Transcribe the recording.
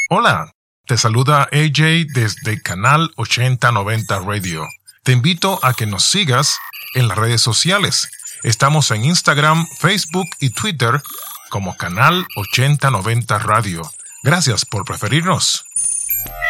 Hola, te saluda AJ desde Canal 8090 Radio. Te invito a que nos sigas en las redes sociales. Estamos en Instagram, Facebook y Twitter como Canal 8090 Radio. Gracias por preferirnos.